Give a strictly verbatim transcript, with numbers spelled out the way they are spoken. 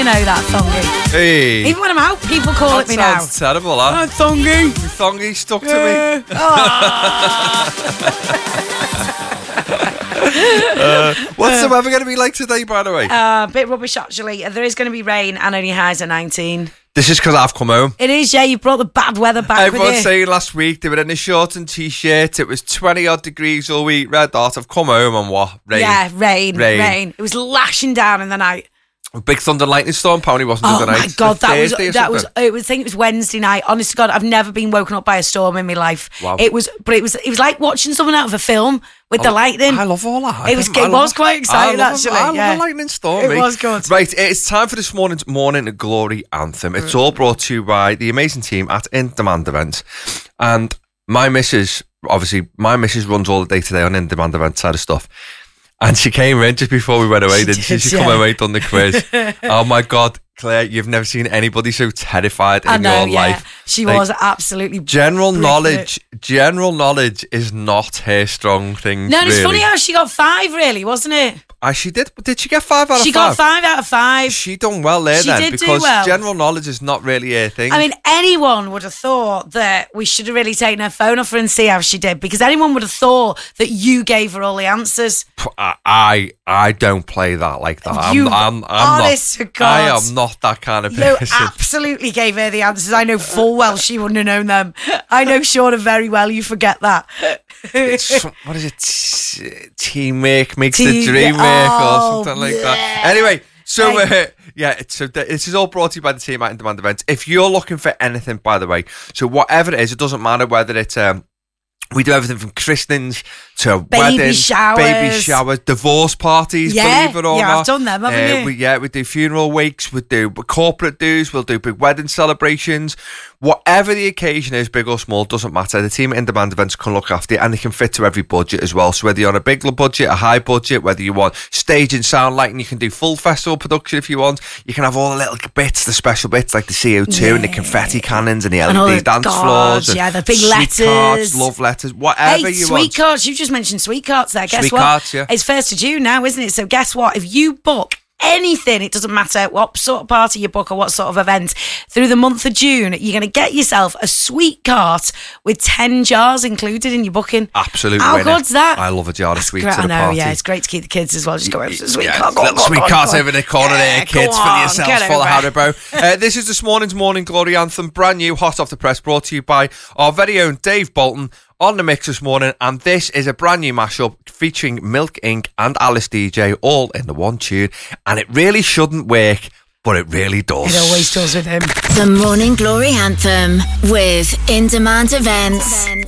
know that, Thongy. Hey. Even when I'm out, people call that it me now. sounds terrible, that. Oh, Thongy. Thongy stuck yeah. to me. uh, what's the weather going to be like today, by the way? A uh, bit rubbish, actually. There is going to be rain and only highs at nineteen. This is because I've come home. It is, yeah. You brought the bad weather back Everyone with you. saying last week they were in a short and t-shirt. It was twenty odd degrees all week. Red dot. I've come home and what? Rain. Yeah, rain, rain. Rain. It was lashing down in the night. A big thunder and lightning storm apparently wasn't Oh the night. my God, that was Thursday or that was. something. It was. I think it was Wednesday night. Honest to God, I've never been woken up by a storm in my life. Wow. It was, but it was. It was like watching someone out of a film with the lightning. I love all that. It was. I It love- was quite exciting, I love, actually. I love yeah. a lightning storm. It mate. was good. Right, it's time for this morning's Morning Glory Anthem. It's all brought to you by the amazing team at In Demand Events. And my missus, obviously, my missus runs all the day today on In Demand Event side of stuff. And she came in just before we went away, She didn't she? did, She yeah. come away, done the quiz. Oh my God, Claire, you've never seen anybody so terrified in I know. your Yeah, life. she Like, was absolutely. General brilliant. knowledge, general knowledge is not her strong thing. No, and it's really. funny how she got five, really, wasn't it? Ah, she did. Did she get five out She of got five? five out of five. She done well there She then, did do because well. general knowledge is not really her thing. I mean, anyone would have thought that we should have really taken her phone off her and see how she did, because anyone would have thought that you gave her all the answers. I, I, I don't play that like that. You- I'm, I'm, I'm honest not. to God. I am not that kind of You person. absolutely gave her the answers. I know full well she wouldn't have known them. I know Shauna very well. You forget that. It's, what is it? T- Teamwork makes Team- the dream work, oh, or something like yeah. that. Anyway, so Hey. uh, yeah, it's, so th- this is all brought to you by the team at In Demand Events. If you're looking for anything, by the way, so whatever it is, it doesn't matter whether it's um, we do everything from christenings to Baby weddings, showers. baby showers, divorce parties. Yeah, believe it or yeah, not, I've done them, haven't Uh, you? we, yeah, we do funeral wakes, we do corporate dues, we'll do big wedding celebrations. Whatever the occasion is, big or small, doesn't matter. The team at In Demand Events can look after you, and they can fit to every budget as well. So whether you're on a big budget, a high budget, whether you want stage and sound lighting, you can do full festival production if you want. You can have all the little bits, the special bits like the C O two Yeah. and the confetti cannons and the L And all E D the dance cards, floors. And yeah, the big sweet letters. cards, love letters, whatever Hey, you sweet want. cards. You just mentioned sweet cards there. Guess Sweet what? cards, yeah. It's first of June now, isn't it? So guess what? If you book anything, it doesn't matter what sort of party you book or what sort of event, through the month of June, you're going to get yourself a sweet cart with ten jars included in your booking. Absolute How winner. good's that? I love a jar of That's sweets great. at I a know, party. yeah, it's great to keep the kids as well. Just go over to the sweet Yeah, cart. Go on, little go on, sweet go on, carts go on. over the corner Yeah, there, go kids, on, for yourselves, get full of over. Haribo. Uh, this is this morning's Morning Glory Anthem, brand new, hot off the press, brought to you by our very own Dave Bolton on the mix this morning. And this is a brand new mashup featuring Milk Incorporated and Alice D J, all in the one tune. And it really shouldn't work, but it really does. It always does with him. The Morning Glory Anthem with In Demand Events.